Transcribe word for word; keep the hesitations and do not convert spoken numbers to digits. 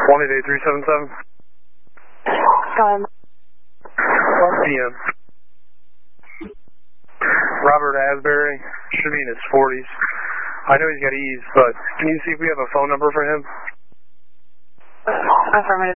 one eight eight three seven seven. Go ahead. one P M Robert Asbury, should be in his forties. I know he's got E's, but can you see if we have a phone number for him? Affirmative.